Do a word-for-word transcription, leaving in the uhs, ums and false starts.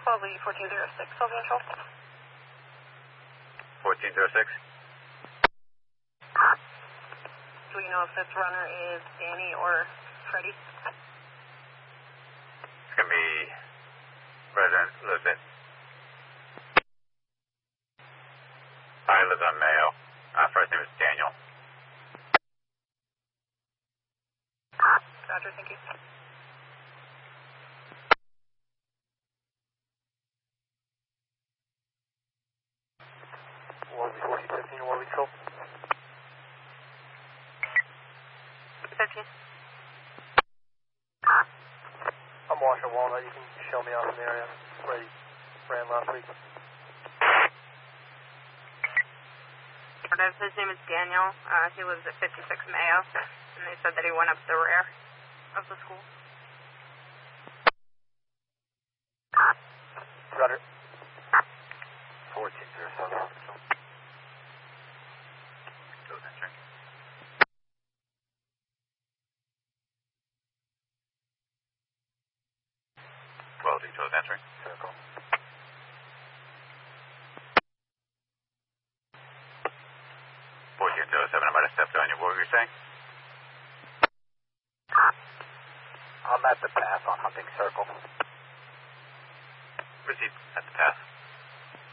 twelve E fourteen oh six, Sylvia Control. fourteen oh six. Do we know if this runner is Danny or Freddie? It's going to be President lives in. I live on Mayo. Uh, first name is Daniel. Roger, thank you. Warby fourteen fifteen, Warby Control. fifteen. I'm Washer Walnut. You can show me off an area where you ran last week. His name is Daniel. Uh, he lives at fifty-six Mayo, and they said that he went up the rear of the school. Roger. fourteen oh seven. Go answering. twelve details answering. Circle. fourteen oh seven, I might have stepped on you. What were you saying? I'm at the path on Hunting Circle. Receive at the path.